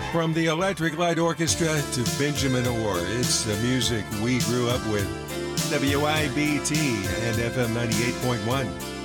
From the Electric Light Orchestra to Benjamin Orr, it's the music we grew up with. WIBT and FM 98.1.